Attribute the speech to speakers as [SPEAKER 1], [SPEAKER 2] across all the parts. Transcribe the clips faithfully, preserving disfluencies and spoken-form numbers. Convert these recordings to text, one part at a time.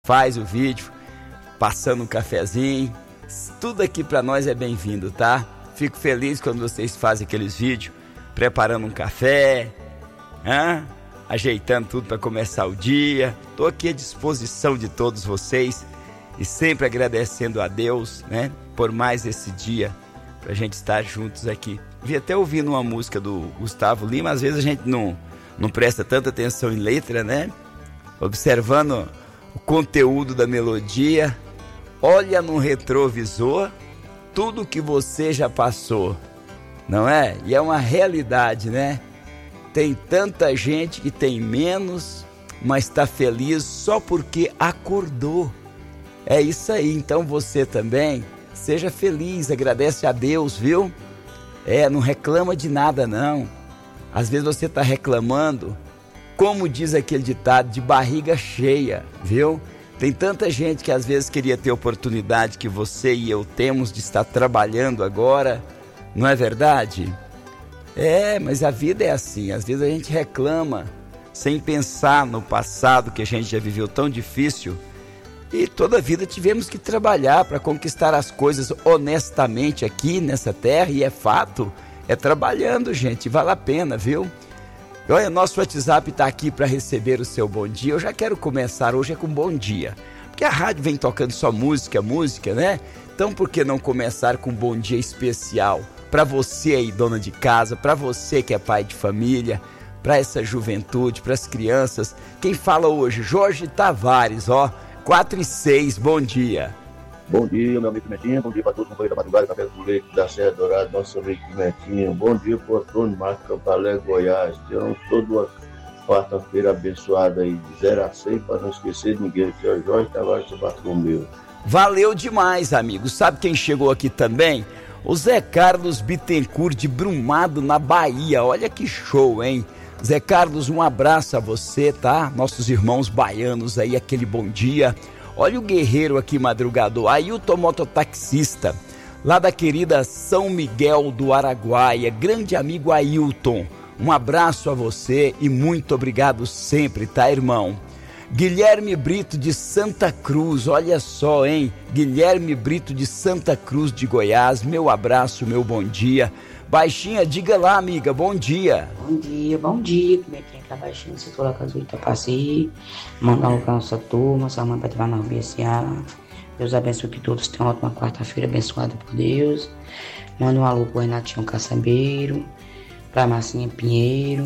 [SPEAKER 1] faz o vídeo, passando um cafezinho, tudo aqui para nós é bem-vindo, tá? Fico feliz quando vocês fazem aqueles vídeos, preparando um café, hein? Ajeitando tudo para começar o dia. Estou aqui à disposição de todos vocês e sempre agradecendo a Deus, né, por mais esse dia, para a gente estar juntos aqui. Vi até ouvindo uma música do Gustavo Lima, às vezes a gente não, não presta tanta atenção em letra, né? Observando o conteúdo da melodia, olha no retrovisor tudo que você já passou, não é? E é uma realidade, né? Tem tanta gente que tem menos, mas está feliz só porque acordou. É isso aí, então você também seja feliz, agradece a Deus, viu? É, não reclama de nada não. Às vezes você está reclamando, como diz aquele ditado, de barriga cheia, viu? Tem tanta gente que às vezes queria ter a oportunidade que você e eu temos de estar trabalhando agora, não é verdade? É, mas a vida é assim, às vezes a gente reclama sem pensar no passado que a gente já viveu tão difícil e toda a vida tivemos que trabalhar para conquistar as coisas honestamente aqui nessa terra e é fato, é trabalhando, gente, vale a pena, viu? Olha, nosso WhatsApp está aqui para receber o seu bom dia. Eu já quero começar hoje é com bom dia, porque a rádio vem tocando só música, música, né? Então por que não começar com um bom dia especial para você aí, dona de casa, para você que é pai de família, para essa juventude, para as crianças. Quem fala hoje? Jorge Tavares, ó, quatro e seis, bom dia.
[SPEAKER 2] Bom dia, meu amigo Pimentinha, bom dia para todos os companheiros da madrugada, café do leite da Serra Dourada, nosso amigo Pimentinha, bom dia para o Antônio Marcos Campalé, Goiás, tiramos toda uma quarta-feira abençoada aí, de zero a seis, para não esquecer de ninguém, que é o Jorge Tavares do Bartolomeu.
[SPEAKER 1] Valeu demais, amigos. Sabe quem chegou aqui também? O Zé Carlos Bittencourt de Brumado, na Bahia. Olha que show, hein? Zé Carlos, um abraço a você, tá? Nossos irmãos baianos aí, aquele bom dia. Olha o guerreiro aqui, madrugador, Ailton mototaxista, lá da querida São Miguel do Araguaia. Grande amigo Ailton, um abraço a você e muito obrigado sempre, tá, irmão? Guilherme Brito de Santa Cruz, olha só, hein? Guilherme Brito de Santa Cruz de Goiás, meu abraço, meu bom dia. Baixinha, diga lá, amiga, bom dia.
[SPEAKER 3] Bom dia, bom dia, como é que é que a Baixinha, se for lá com as oito, passei, mandar um para nossa turma, sua mãe para ativar na U B S A. Deus abençoe que todos tenham uma ótima quarta-feira abençoada por Deus. Manda um alô pro Renatinho Caçambeiro, pra Marcinha Pinheiro,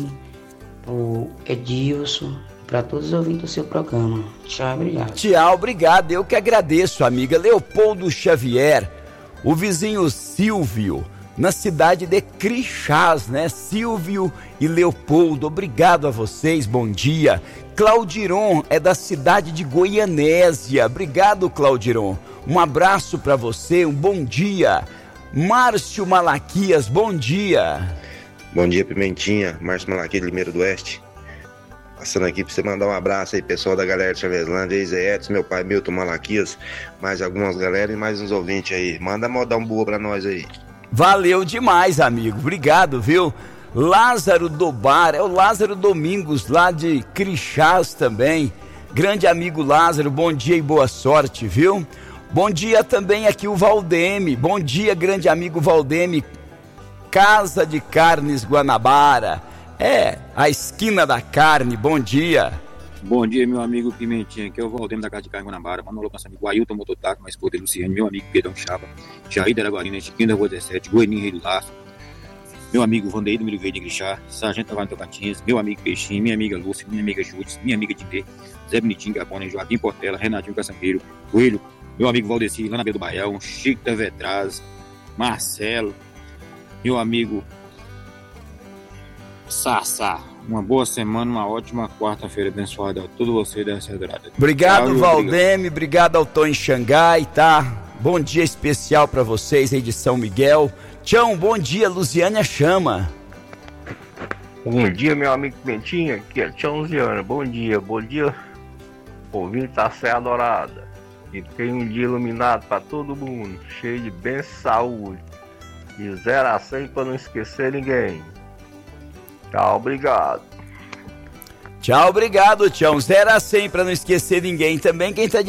[SPEAKER 3] pro Edilson, para todos os ouvintes do seu programa. Tchau, obrigado.
[SPEAKER 1] Tchau, obrigado, eu que agradeço, amiga. Leopoldo Xavier, o vizinho Silvio, na cidade de Crixás, né? Silvio e Leopoldo, obrigado a vocês, bom dia. Claudiron é da cidade de Goianésia, obrigado, Claudiron. Um abraço para você, um bom dia. Márcio Malaquias, bom dia.
[SPEAKER 4] Bom dia, Pimentinha, Márcio Malaquias de Limeira do Oeste. Passando aqui para você mandar um abraço aí, pessoal da galera de Chaveslândia, Zé Edson, meu pai Milton Malaquias, mais algumas galera e mais uns ouvintes aí. Manda modar um boa para nós aí.
[SPEAKER 1] Valeu demais, amigo. Obrigado, viu? Lázaro Dobar, é o Lázaro Domingos, lá de Crixás também. Grande amigo Lázaro, bom dia e boa sorte, viu? Bom dia também aqui o Valdeme. Bom dia, grande amigo Valdeme. Casa de Carnes Guanabara. É, a esquina da carne, bom dia.
[SPEAKER 5] Bom dia, meu amigo Pimentinha, aqui é o Valdemiro da Casa de Carne Guanabara. Manda um alô para nosso amigo Ailton Mototaco, mais esposa Luciane, meu amigo Pedrão Chapa, Jair da Araguarina, Chiquinho da Rua dezessete, Goianinho Rei do Laço, meu amigo Vandeir do Milho Verde de Grixá, Sargento Tavares Tocantins, meu amigo Peixinho, minha amiga Lúcia, minha amiga Júdice, minha amiga Dindê, Zé Bonitinho Gabona, Joaquim Portela, Renatinho Caçambeiro, Coelho, meu amigo Valdeci, lá na Beira do Baião, Chico da Vetraz, Marcelo, meu amigo Sassá. Uma boa semana, uma ótima quarta-feira abençoada a todos vocês da Serra Dourada.
[SPEAKER 1] Obrigado, Tchau, Valdeme, obrigado ao Tom em Xangai, tá? Bom dia especial para vocês aí de São Miguel. Tchau, bom dia, Luziânia Chama.
[SPEAKER 6] Bom dia, meu amigo Pimentinha, aqui é Tchau Luziana, bom dia, bom dia, ouvinte da Serra Dourada. E tem um dia iluminado para todo mundo, cheio de bênção e saúde. De zero a cem para não esquecer ninguém. Tchau, obrigado.
[SPEAKER 1] Tchau, obrigado, tchau. zero a cem para não esquecer ninguém também. Quem tá